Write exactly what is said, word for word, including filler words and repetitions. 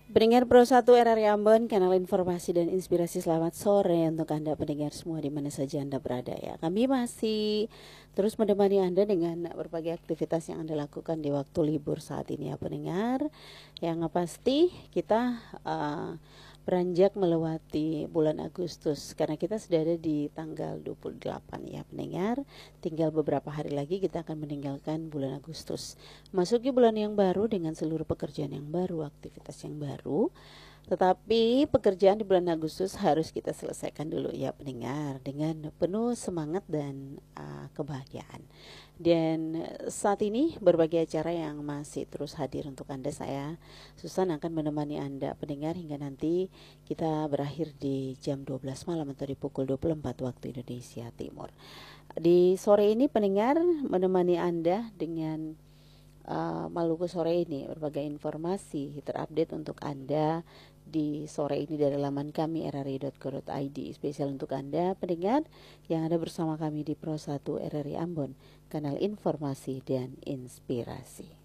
Pendengar Pro satu R R I Ambon, kanal informasi dan inspirasi, selamat sore untuk Anda pendengar semua di mana saja Anda berada ya. Kami masih terus menemani Anda dengan berbagai aktivitas yang Anda lakukan di waktu libur saat ini ya pendengar. Yang pasti kita uh, beranjak melewati bulan Agustus karena kita sudah ada di tanggal dua puluh delapan ya pendengar. Tinggal beberapa hari lagi kita akan meninggalkan bulan Agustus, masuki bulan yang baru dengan seluruh pekerjaan yang baru, aktivitas yang baru. Tetapi pekerjaan di bulan Agustus harus kita selesaikan dulu ya pendengar, dengan penuh semangat dan uh, kebahagiaan. Dan saat ini berbagai acara yang masih terus hadir untuk Anda. Saya Susan akan menemani Anda pendengar hingga nanti kita berakhir di jam dua belas malam atau di pukul dua puluh empat waktu Indonesia Timur. Di sore ini pendengar menemani Anda dengan uh, Maluku sore ini, berbagai informasi terupdate untuk Anda di sore ini dari laman kami r r i dot co dot i d, spesial untuk Anda pendengar yang ada bersama kami di Pro satu R R I Ambon, kanal informasi dan inspirasi.